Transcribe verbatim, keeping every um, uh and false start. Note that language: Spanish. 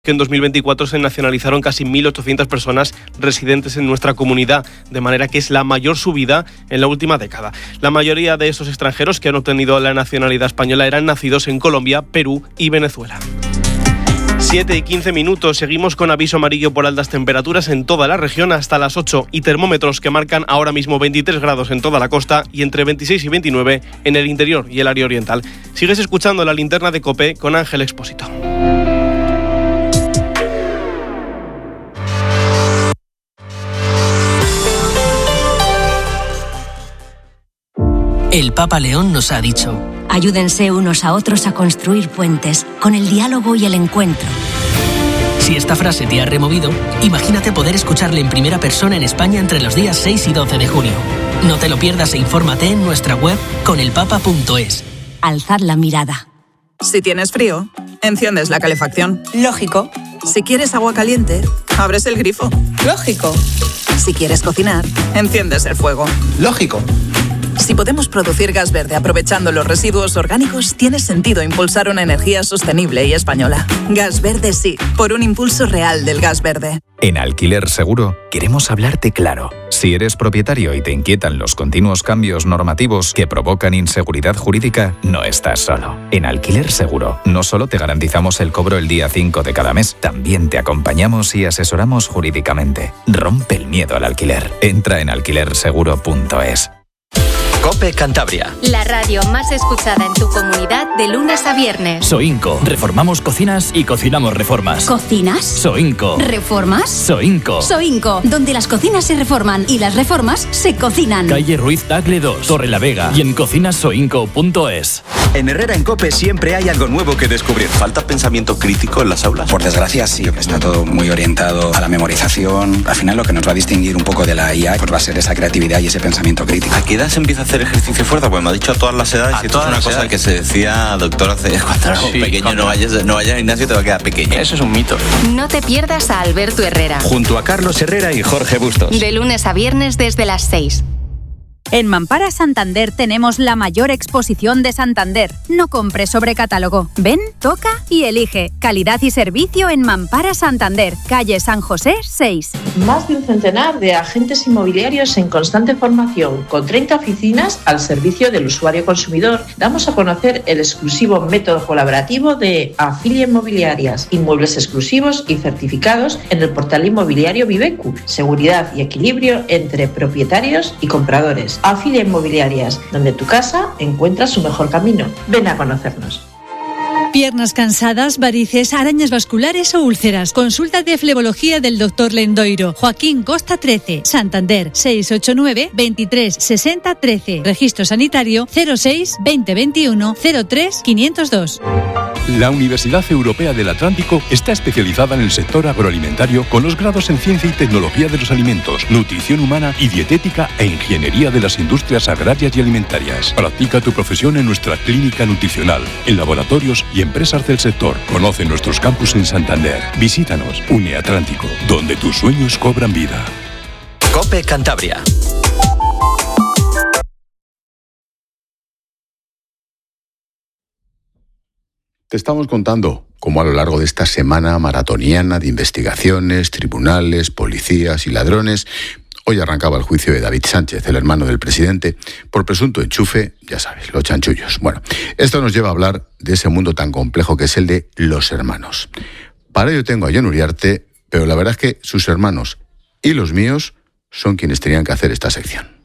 que en dos mil veinticuatro se nacionalizaron casi mil ochocientas personas residentes en nuestra comunidad, de manera que es la mayor subida en la última década. La mayoría de esos extranjeros que han obtenido la nacionalidad española eran nacidos en Colombia, Perú y Venezuela. siete y quince minutos, seguimos con aviso amarillo por altas temperaturas en toda la región hasta las ocho y termómetros que marcan ahora mismo veintitrés grados en toda la costa y entre veintiséis y veintinueve en el interior y el área oriental. Sigues escuchando la linterna de COPE con Ángel Expósito. El Papa León nos ha dicho: ayúdense unos a otros a construir puentes con el diálogo y el encuentro. Si esta frase te ha removido, imagínate poder escucharle en primera persona en España entre los días seis y doce de junio. No te lo pierdas e infórmate en nuestra web con el papa punto es. Alzad la mirada. Si tienes frío, enciendes la calefacción. Lógico. Si quieres agua caliente, abres el grifo. Lógico. Si quieres cocinar, enciendes el fuego. Lógico. Si podemos producir gas verde aprovechando los residuos orgánicos, tiene sentido impulsar una energía sostenible y española. Gas Verde sí, por un impulso real del gas verde. En Alquiler Seguro queremos hablarte claro. Si eres propietario y te inquietan los continuos cambios normativos que provocan inseguridad jurídica, no estás solo. En Alquiler Seguro no solo te garantizamos el cobro el día cinco de cada mes, también te acompañamos y asesoramos jurídicamente. Rompe el miedo al alquiler. Entra en alquiler seguro punto es. COPE Cantabria. La radio más escuchada en tu comunidad de lunes a viernes. Soinco. Reformamos cocinas y cocinamos reformas. ¿Cocinas? Soinco. ¿Reformas? Soinco. Soinco, donde las cocinas se reforman y las reformas se cocinan. Calle Ruiz Tagle dos, Torre la Vega y en cocinas soinco punto es. En Herrera en COPE siempre hay algo nuevo que descubrir. ¿Falta pensamiento crítico en las aulas? Por desgracia sí, está todo muy orientado a la memorización. Al final lo que nos va a distinguir un poco de la I A pues va a ser esa creatividad y ese pensamiento crítico. ¿A qué edad se empieza a hacer ejercicio fuerza? Pues me ha dicho a todas las edades. A y esto es una cosa edades. Que se decía, doctor, hace cuando éramos sí, pequeños, no vayas, no vayas al gimnasio, te va a quedar pequeño. Eso es un mito. No te pierdas a Alberto Herrera. Junto a Carlos Herrera y Jorge Bustos. De lunes a viernes desde las seis. En Mampara Santander tenemos la mayor exposición de Santander. No compres sobre catálogo. Ven, toca y elige. Calidad y servicio en Mampara Santander, calle San José seis. Más de un centenar de agentes inmobiliarios en constante formación, con treinta oficinas al servicio del usuario consumidor. Damos a conocer el exclusivo método colaborativo de Afilia Inmobiliarias, inmuebles exclusivos y certificados en el portal inmobiliario Vivecu, seguridad y equilibrio entre propietarios y compradores. Afilia Inmobiliarias, donde tu casa encuentra su mejor camino. Ven a conocernos. Piernas cansadas, varices, arañas vasculares o úlceras. Consulta de flebología del doctor Lendoiro. Joaquín Costa trece, Santander, seis ocho nueve, veintitrés sesenta trece. Registro sanitario cero seis, veinte veintiuno, cero tres, quinientos dos. La Universidad Europea del Atlántico está especializada en el sector agroalimentario con los grados en Ciencia y Tecnología de los Alimentos, Nutrición Humana y Dietética e Ingeniería de las Industrias Agrarias y Alimentarias. Practica tu profesión en nuestra clínica nutricional, en laboratorios y empresas del sector. Conoce nuestros campus en Santander. Visítanos. UniAtlántico, donde tus sueños cobran vida. COPE Cantabria. Te estamos contando cómo a lo largo de esta semana maratoniana de investigaciones, tribunales, policías y ladrones, hoy arrancaba el juicio de David Sánchez, el hermano del presidente, por presunto enchufe, ya sabes, los chanchullos. Bueno, esto nos lleva a hablar de ese mundo tan complejo que es el de los hermanos. Para ello tengo a Jon Uriarte, pero la verdad es que sus hermanos y los míos son quienes tenían que hacer esta sección.